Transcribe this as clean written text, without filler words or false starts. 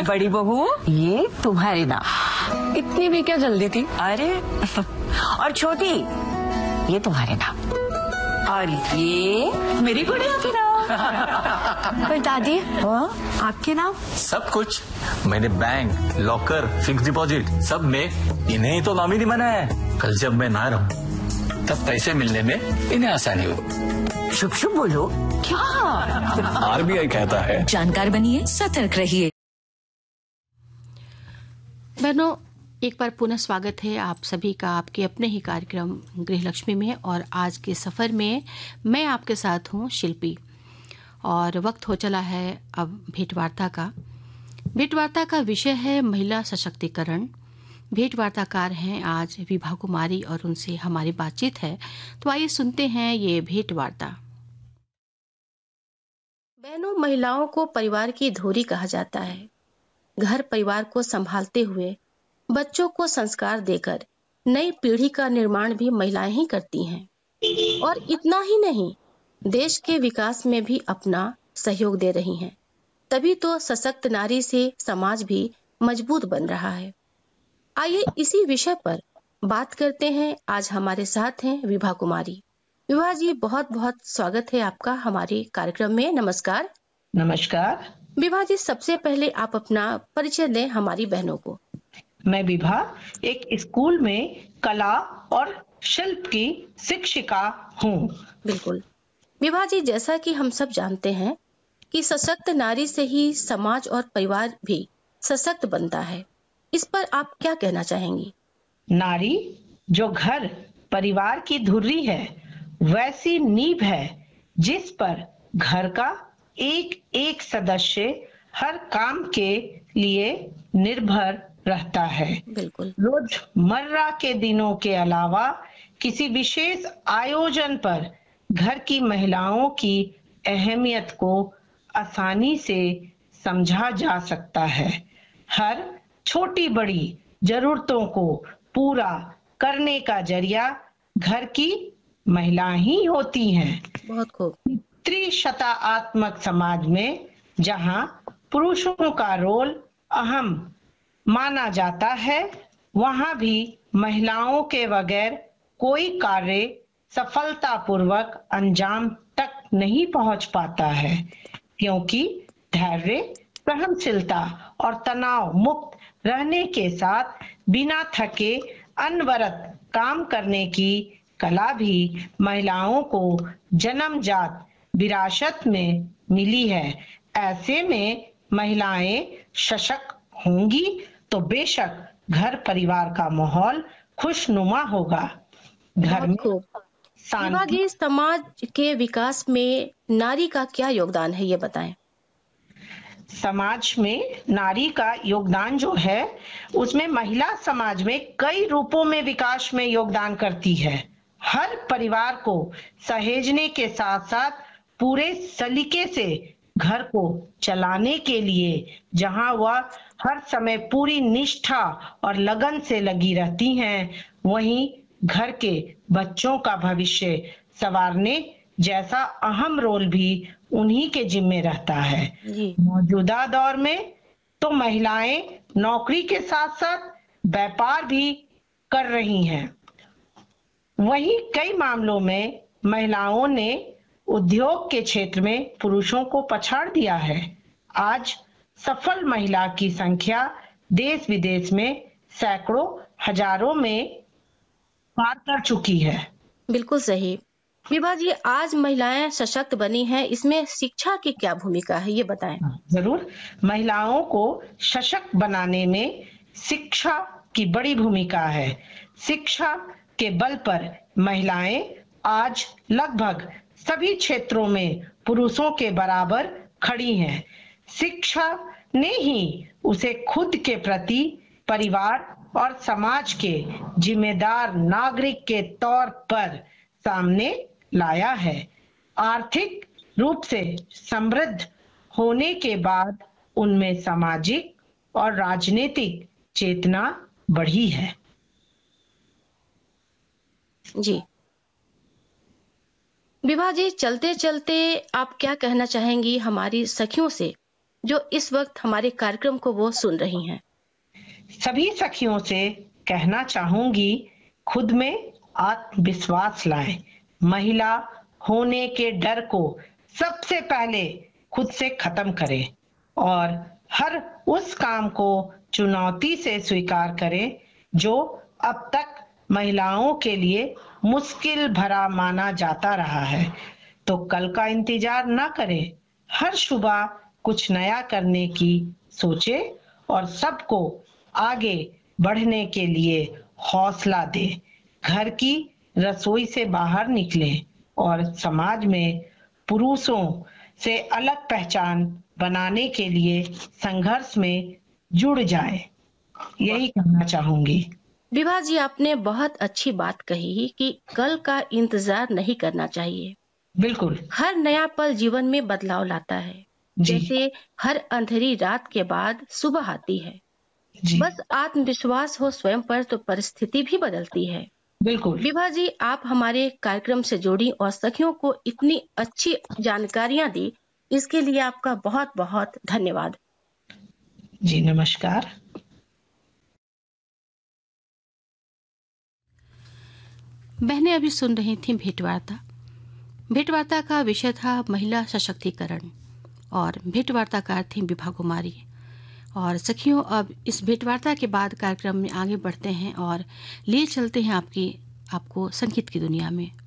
बड़ी बहू, ये तुम्हारे नाम। इतनी भी क्या जल्दी थी? अरे और छोटी, ये तुम्हारे नाम। और ये मेरी गुड़िया के नाम। पर दादी, आपके नाम? सब कुछ मैंने बैंक, लॉकर, फिक्स डिपॉजिट सब में इन्हें ही तो नॉमिनी बनाया है। कल जब मैं ना रहूं तब पैसे मिलने में इन्हें आसानी हो। शुभ शुभ बोलो। क्या आरबीआई कहता है। जानकार बनिए, सतर्क रहिए। बहनों, एक बार पुनः स्वागत है आप सभी का आपके अपने ही कार्यक्रम गृहलक्ष्मी में। और आज के सफ़र में मैं आपके साथ हूँ शिल्पी। और वक्त हो चला है अब भेंटवार्ता का। भेंटवार्ता का विषय है महिला सशक्तिकरण। भेंटवार्ताकार हैं आज विभा कुमारी और उनसे हमारी बातचीत है। तो आइए सुनते हैं ये भेंटवार्ता। बहनों, महिलाओं को परिवार की धुरी कहा जाता है। घर परिवार को संभालते हुए बच्चों को संस्कार देकर नई पीढ़ी का निर्माण भी महिलाएं ही करती हैं। और इतना ही नहीं, देश के विकास में भी अपना सहयोग दे रही हैं। तभी तो सशक्त नारी से समाज भी मजबूत बन रहा है। आइए इसी विषय पर बात करते हैं। आज हमारे साथ हैं विभा कुमारी। विभा जी, बहुत बहुत स्वागत है आपका हमारे कार्यक्रम में। नमस्कार। नमस्कार विभा जी, सबसे पहले आप अपना परिचय दें हमारी बहनों को। मैं विभा एक स्कूल में कला और शिल्प की शिक्षिका हूँ। बिल्कुल विभा जी, जैसा कि हम सब जानते हैं कि सशक्त नारी से ही समाज और परिवार भी सशक्त बनता है। इस पर आप क्या कहना चाहेंगी? नारी जो घर परिवार की धुरी है, वैसी नींव है जिस पर घर का एक एक सदस्य हर काम के लिए निर्भर रहता है। बिल्कुल। रोजमर्रा के दिनों के अलावा किसी विशेष आयोजन पर घर की महिलाओं की अहमियत को आसानी से समझा जा सकता है। हर छोटी बड़ी जरूरतों को पूरा करने का जरिया घर की महिलाएं ही होती हैं। बहुत खूब। त्रिशतात्मक समाज में जहां पुरुषों का रोल अहम माना जाता है, वहां भी महिलाओं के बगैर कोई कार्य सफलतापूर्वक अंजाम तक नहीं पहुंच पाता है। क्योंकि धैर्य, सहनशीलता और तनाव मुक्त रहने के साथ बिना थके अनवरत काम करने की कला भी महिलाओं को जन्मजात विरासत में मिली है। ऐसे में महिलाएं सशक्त होंगी तो बेशक घर परिवार का माहौल खुशनुमा होगा। घर में शांति। समाज के विकास में नारी का क्या योगदान है, ये बताएं। समाज में नारी का योगदान जो है, उसमें महिला समाज में कई रूपों में विकास में योगदान करती है। हर परिवार को सहेजने के साथ साथ पूरे सलीके से घर को चलाने के लिए जहां वह हर समय पूरी निष्ठा और लगन से लगी रहती हैं, वहीं घर के बच्चों का भविष्य संवारने जैसा अहम रोल भी उन्हीं के जिम्मे रहता है। मौजूदा दौर में तो महिलाएं नौकरी के साथ साथ व्यापार भी कर रही हैं। वहीं कई मामलों में महिलाओं ने उद्योग के क्षेत्र में पुरुषों को पछाड़ दिया है। आज सफल महिला की संख्या देश विदेश में सैकड़ों हजारों में पार कर चुकी है। बिल्कुल सही। विभा जी, आज महिलाएं सशक्त बनी हैं, इसमें शिक्षा की क्या भूमिका है, ये बताएं। जरूर। महिलाओं को सशक्त बनाने में शिक्षा की बड़ी भूमिका है। शिक्षा के बल पर महिलाएं आज लगभग सभी क्षेत्रों में पुरुषों के बराबर खड़ी हैं। शिक्षा ने ही उसे खुद के प्रति, परिवार और समाज के जिम्मेदार नागरिक के तौर पर सामने लाया है। आर्थिक रूप से समृद्ध होने के बाद उनमें सामाजिक और राजनीतिक चेतना बढ़ी है। जी विभा जी, चलते चलते आप क्या कहना चाहेंगी हमारी सखियों से जो इस वक्त हमारे कार्यक्रम को वो सुन रही हैं। सभी सखियों से कहना चाहूंगी, खुद में आत्मविश्वास लाएं। महिला होने के डर को सबसे पहले खुद से खत्म करें और हर उस काम को चुनौती से स्वीकार करें जो अब तक महिलाओं के लिए मुश्किल भरा माना जाता रहा है। तो कल का इंतजार न करें, हर सुबह कुछ नया करने की सोचें और सबको आगे बढ़ने के लिए हौसला दें। घर की रसोई से बाहर निकलें और समाज में पुरुषों से अलग पहचान बनाने के लिए संघर्ष में जुड़ जाएं। यही कहना चाहूंगी। विभा जी, आपने बहुत अच्छी बात कही कि कल का इंतजार नहीं करना चाहिए। बिल्कुल। हर नया पल जीवन में बदलाव लाता है, जैसे हर अंधेरी रात के बाद सुबह आती है। बस आत्मविश्वास हो स्वयं पर तो परिस्थिति भी बदलती है। बिल्कुल। विभा जी, आप हमारे कार्यक्रम से जुड़ी और सखियों को इतनी अच्छी जानकारियां दी, इसके लिए आपका बहुत बहुत धन्यवाद। जी नमस्कार। बहनें अभी सुन रही थी भेंटवार्ता। भेंटवार्ता का विषय था महिला सशक्तिकरण और भेंटवार्ताकार थी विभा कुमारी। और सखियों, अब इस भेंटवार्ता के बाद कार्यक्रम में आगे बढ़ते हैं और लिए चलते हैं आपको संगीत की दुनिया में।